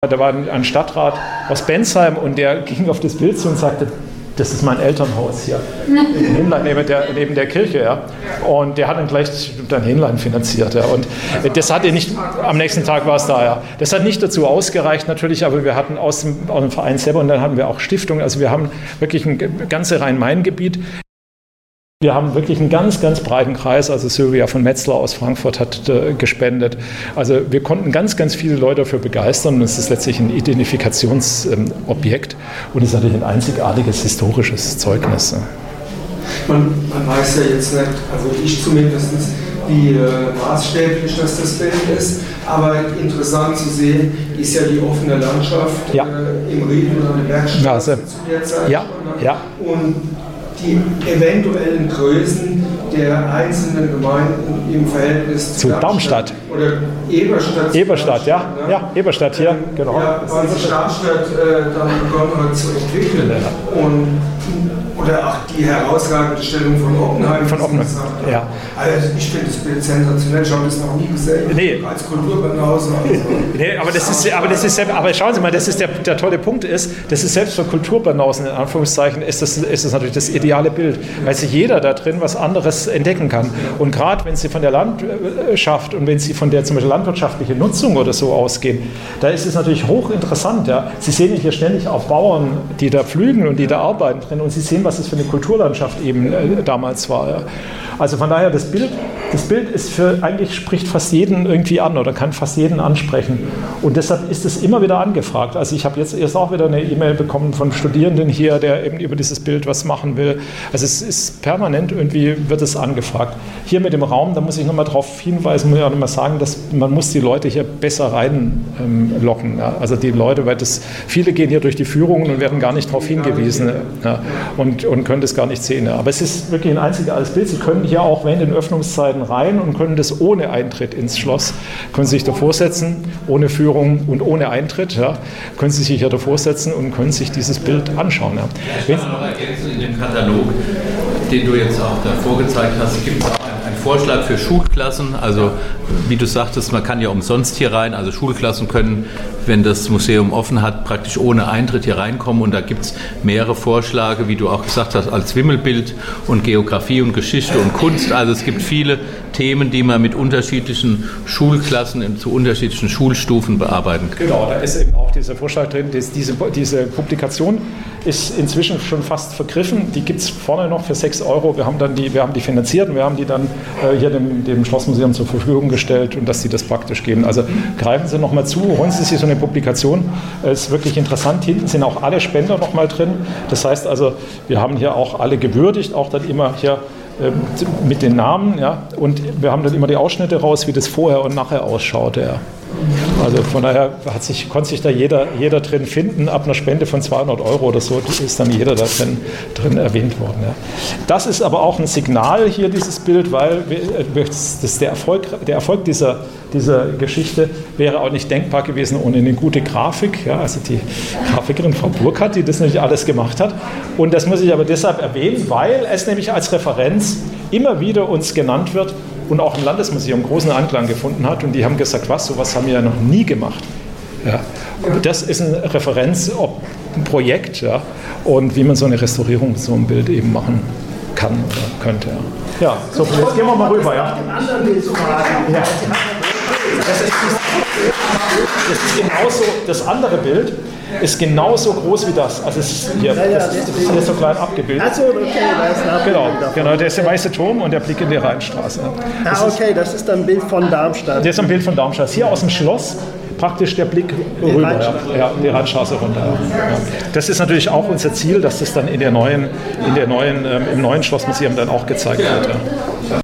Da war ein Stadtrat aus Bensheim und der ging auf das Bild zu und sagte, das ist mein Elternhaus hier, neben der Kirche. Ja. Und der hat dann gleich dein Hähnlein finanziert. Ja. Und das hat nicht, am nächsten Tag war es da. Ja. Das hat nicht dazu ausgereicht natürlich, aber wir hatten aus dem Verein selber und dann hatten wir auch Stiftungen. Also wir haben wirklich ein ganzes Rhein-Main-Gebiet. Wir haben wirklich einen ganz, ganz breiten Kreis. Also Sylvia von Metzler aus Frankfurt hat gespendet. Also wir konnten ganz, ganz viele Leute dafür begeistern. Und es ist letztlich ein Identifikationsobjekt und es ist natürlich ein einzigartiges historisches Zeugnis. Man weiß ja jetzt nicht, also ich zumindest, wie maßstäblich das Bild ist. Aber interessant zu sehen ist ja die offene Landschaft im Ried oder an der Bergstraße zu der Zeit. Ja. Und die eventuellen Größen der einzelnen Gemeinden im Verhältnis zu Darmstadt. Oder Eberstadt. Eberstadt, ja. Ne? Ja, Eberstadt hier, genau. Ja, weil sich Darmstadt dann begonnen hat zu entwickeln. Ja. Oder auch die herausragende Stellung von Oppenheim. Ja. Also ich finde das Bild sensationell, ich habe das noch nie gesehen. Nee. Als Kulturbanause. Nee, aber schauen Sie mal, das ist der tolle Punkt ist, das ist selbst für Kulturbanausen in Anführungszeichen ist das natürlich das ideale Bild, weil sich jeder da drin was anderes entdecken kann. Und gerade wenn Sie von der Landschaft und wenn Sie von der zum Beispiel landwirtschaftlichen Nutzung oder so ausgehen, da ist es natürlich hochinteressant. Ja. Sie sehen hier ständig auch Bauern, die da pflügen und die da arbeiten drin und Sie sehen, was es für eine Kulturlandschaft eben damals war. Ja. Also von daher, das Bild ist eigentlich spricht fast jeden irgendwie an oder kann fast jeden ansprechen. Und deshalb ist es immer wieder angefragt. Also ich habe jetzt erst auch wieder eine E-Mail bekommen von Studierenden hier, der eben über dieses Bild was machen will. Also es ist permanent irgendwie, wird es angefragt. Hier mit dem Raum, da muss ich nochmal darauf hinweisen, muss ich auch nochmal sagen, dass man muss die Leute hier besser reinlocken. Ja. Also die Leute, weil viele gehen hier durch die Führungen und werden gar nicht darauf hingewiesen und können das gar nicht sehen. Ja. Aber es ist wirklich ein einzigartiges Bild. Sie können hier auch während den Öffnungszeiten rein und können das ohne Eintritt ins Schloss, können sich davor setzen, ohne Führung und ohne Eintritt, können Sie sich hier davor setzen und können sich dieses Bild anschauen. Ja. Ich kann noch ergänzen, in dem Katalog, den du jetzt auch davor gezeigt hast, gibt es auch einen Vorschlag für Schulklassen. Also wie du sagtest, man kann ja umsonst hier rein, also Schulklassen können, wenn das Museum offen hat, praktisch ohne Eintritt hier reinkommen und da gibt es mehrere Vorschläge, wie du auch gesagt hast, als Wimmelbild und Geografie und Geschichte und Kunst. Also es gibt viele Themen, die man mit unterschiedlichen Schulklassen zu unterschiedlichen Schulstufen bearbeiten kann. Genau, da ist eben auch dieser Vorschlag drin, diese Publikation ist inzwischen schon fast vergriffen. Die gibt es vorne noch für 6 €. Wir haben die finanziert und wir haben die dann hier dem Schlossmuseum zur Verfügung gestellt und dass sie das praktisch geben. Also greifen Sie nochmal zu, holen Sie sich so eine Publikation. Es ist wirklich interessant. Hinten sind auch alle Spender nochmal drin. Das heißt also, wir haben hier auch alle gewürdigt, auch dann immer hier mit den Namen. Ja, und wir haben dann immer die Ausschnitte raus, wie das vorher und nachher ausschaute. Ja. Also von daher konnte sich da jeder drin finden. Ab einer Spende von 200 € oder so ist dann jeder da drin erwähnt worden. Ja. Das ist aber auch ein Signal hier, dieses Bild, weil der Erfolg dieser Geschichte wäre auch nicht denkbar gewesen ohne eine gute Grafik. Ja, also die Grafikerin Frau Burkhardt, die das nämlich alles gemacht hat. Und das muss ich aber deshalb erwähnen, weil es nämlich als Referenz immer wieder uns genannt wird und auch im Landesmuseum großen Anklang gefunden hat. Und die haben gesagt, sowas haben wir ja noch nie gemacht. Ja. Und das ist eine Referenz, ein Projekt, ja, und wie man so eine Restaurierung mit so einem Bild eben machen kann oder könnte. Ja, so, jetzt gehen wir mal rüber. Ja. Das andere Bild ist genauso groß wie das. Also es ist hier, das ist hier so klein abgebildet. Achso, okay, da ist ein Abbild. Genau, der ist der weiße Turm und der Blick in die Rheinstraße. Das ist ein Bild von Darmstadt. Das ist ein Bild von Darmstadt. Hier aus dem Schloss praktisch der Blick rüber, die Rheinstraße runter. Ja. Das ist natürlich auch unser Ziel, dass das dann im neuen Schlossmuseum dann auch gezeigt wird. Ja.